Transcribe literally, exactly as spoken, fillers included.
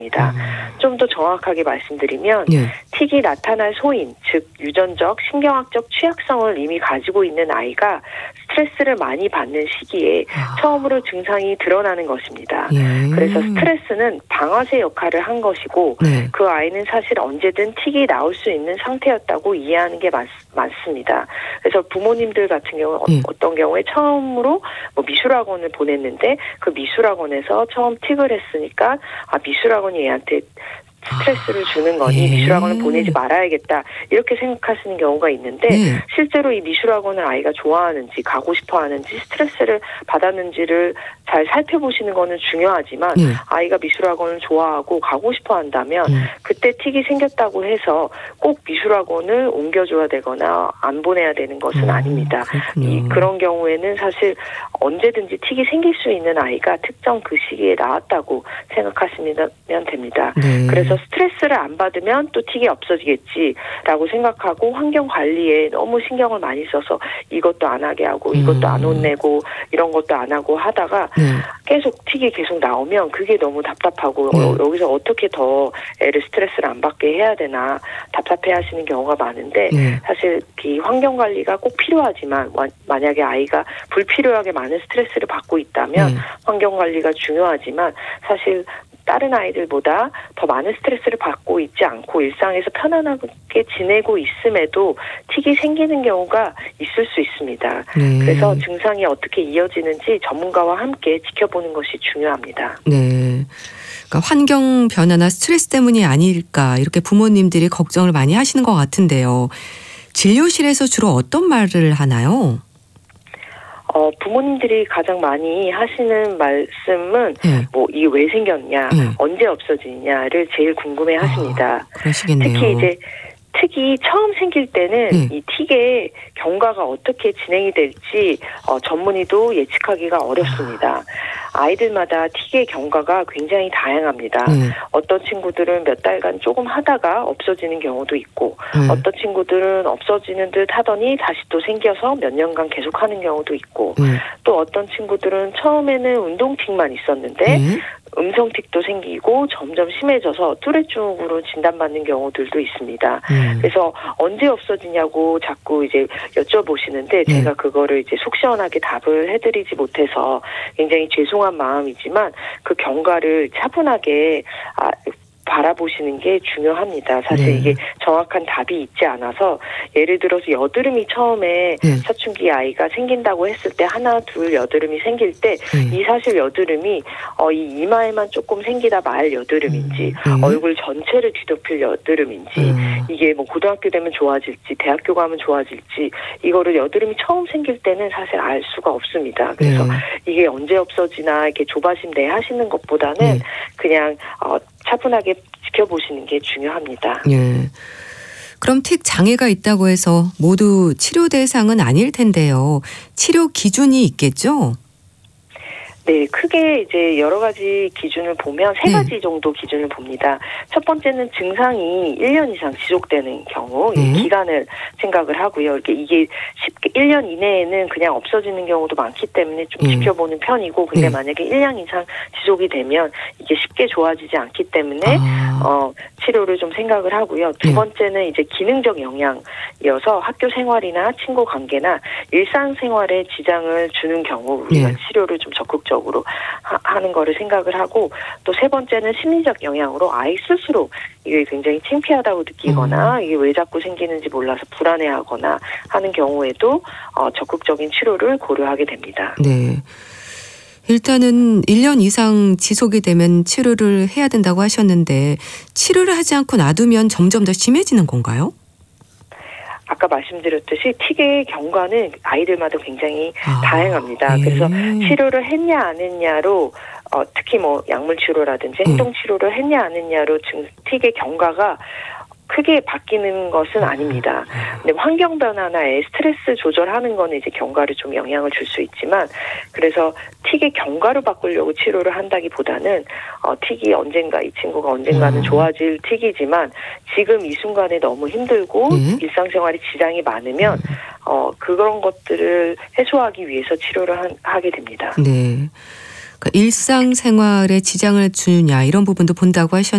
입니다. 좀 더 정확하게 말씀드리면 네. 틱이 나타날 소인, 즉 유전적, 신경학적 취약성을 이미 가지고 있는 아이가 스트레스를 많이 받는 시기에 아. 처음으로 증상이 드러나는 것입니다. 예. 그래서 스트레스는 방아쇠 역할을 한 것이고 네. 그 아이는 사실 언제든 틱이 나올 수 있는 상태였다고 이해하는 게 맞, 맞습니다. 그래서 부모님들 같은 경우 예. 어떤 경우에 처음으로 뭐 미술학원을 보냈는데 그 미술학원에서 처음 틱을 했으니까 아 미술학원이 얘한테 스트레스를 주는 거니 예. 미술학원을 보내지 말아야겠다 이렇게 생각하시는 경우가 있는데 네. 실제로 이 미술학원을 아이가 좋아하는지 가고 싶어하는지 스트레스를 받았는지를 잘 살펴보시는 거는 중요하지만 네. 아이가 미술학원을 좋아하고 가고 싶어한다면 음. 그때 틱이 생겼다고 해서 꼭 미술학원을 옮겨줘야 되거나 안 보내야 되는 것은 음, 아닙니다. 그렇군요. 이 그런 경우에는 사실 언제든지 틱이 생길 수 있는 아이가 특정 그 시기에 나왔다고 생각하시면 됩니다. 네. 그래서 스트레스를 안 받으면 또 틱이 없어지겠지라고 생각하고 환경 관리에 너무 신경을 많이 써서 이것도 안 하게 하고 이것도 안 혼내고 이런 것도 안 하고 하다가 네. 계속 틱이 계속 나오면 그게 너무 답답하고 네. 어, 여기서 어떻게 더 애를 스트레스를 안 받게 해야 되나 답답해 하시는 경우가 많은데 네. 사실 이 환경 관리가 꼭 필요하지만 만약에 아이가 불필요하게 많은 스트레스를 받고 있다면 네. 환경 관리가 중요하지만 사실 다른 아이들보다 더 많은 스트레스를 받고 있지 않고 일상에서 편안하게 지내고 있음에도 틱이 생기는 경우가 있을 수 있습니다. 네. 그래서 증상이 어떻게 이어지는지 전문가와 함께 지켜보는 것이 중요합니다. 네. 그러니까 환경 변화나 스트레스 때문이 아닐까 이렇게 부모님들이 걱정을 많이 하시는 것 같은데요. 진료실에서 주로 어떤 말을 하나요? 어, 부모님들이 가장 많이 하시는 말씀은 네. 뭐 이게 왜 생겼냐, 네. 언제 없어지냐를 제일 궁금해 하십니다. 아, 그러시겠네요. 특히 이제 틱이 처음 생길 때는 네. 이 틱의 경과가 어떻게 진행이 될지 어, 전문의도 예측하기가 어렵습니다. 아이들마다 틱의 경과가 굉장히 다양합니다. 네. 어떤 친구들은 몇 달간 조금 하다가 없어지는 경우도 있고 네. 어떤 친구들은 없어지는 듯 하더니 다시 또 생겨서 몇 년간 계속하는 경우도 있고 네. 또 어떤 친구들은 처음에는 운동틱만 있었는데 네. 음성틱도 생기고 점점 심해져서 뚜레증후군으로 진단받는 경우들도 있습니다. 음. 그래서 언제 없어지냐고 자꾸 이제 여쭤보시는데 네. 제가 그거를 이제 속 시원하게 답을 해드리지 못해서 굉장히 죄송한 마음이지만 그 경과를 차분하게 아, 바라보시는 게 중요합니다. 사실 네. 이게 정확한 답이 있지 않아서 예를 들어서 여드름이 처음에 네. 사춘기 아이가 생긴다고 했을 때 하나 둘 여드름이 생길 때 이 네. 사실 여드름이 어, 이 이마에만 조금 생기다 말 여드름인지 음. 네. 얼굴 전체를 뒤덮일 여드름인지 음. 이게 뭐 고등학교 되면 좋아질지 대학교 가면 좋아질지 이거를 여드름이 처음 생길 때는 사실 알 수가 없습니다. 그래서 네. 이게 언제 없어지나 이렇게 조바심 내 하시는 것보다는 네. 그냥 어, 차분하게 지켜보시는 게 중요합니다. 예. 그럼 틱 장애가 있다고 해서 모두 치료 대상은 아닐 텐데요. 치료 기준이 있겠죠? 네, 크게 이제 여러 가지 기준을 보면 세 네. 가지 정도 기준을 봅니다. 첫 번째는 증상이 일 년 이상 지속되는 경우, 네. 이 기간을 생각을 하고요. 이렇게 이게 쉽게 일 년 이내에는 그냥 없어지는 경우도 많기 때문에 좀 네. 지켜보는 편이고, 근데 네. 만약에 일 년 이상 지속이 되면 이게 쉽게 좋아지지 않기 때문에 아. 어, 치료를 좀 생각을 하고요. 두 네. 번째는 이제 기능적 영향이어서 학교 생활이나 친구 관계나 일상 생활에 지장을 주는 경우 우리가 네. 치료를 좀 적극적으로 하, 하는 거를 생각을 하고 또 세 번째는 심리적 영향으로 아이 스스로 이게 굉장히 창피하다고 느끼거나 음. 이게 왜 자꾸 생기는지 몰라서 불안해하거나 하는 경우에도 어, 적극적인 치료를 고려하게 됩니다. 네. 일단은 일 년 이상 지속이 되면 치료를 해야 된다고 하셨는데 치료를 하지 않고 놔두면 점점 더 심해지는 건가요? 아까 말씀드렸듯이 틱의 경과는 아이들마다 굉장히 아, 다양합니다. 예. 그래서 치료를 했냐 안 했냐로 어, 특히 뭐 약물 치료라든지 행동 치료를 했냐 안 했냐로 증, 틱의 경과가 크게 바뀌는 것은 아닙니다. 근데 환경 변화나 스트레스 조절하는 거는 이제 경과를 좀 영향을 줄 수 있지만 그래서 틱의 경과를 바꾸려고 치료를 한다기보다는 어, 틱이 언젠가 이 친구가 언젠가는 음. 좋아질 틱이지만 지금 이 순간에 너무 힘들고 네. 일상생활에 지장이 많으면 어, 그런 것들을 해소하기 위해서 치료를 한, 하게 됩니다. 네. 그러니까 일상생활에 지장을 주느냐 이런 부분도 본다고 하셨는데